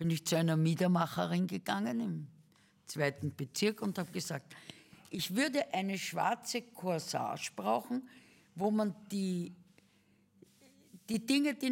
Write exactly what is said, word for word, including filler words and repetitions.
bin ich zu einer Miedermacherin gegangen im zweiten Bezirk und habe gesagt, ich würde eine schwarze Corsage brauchen, wo man die, die Dinge, die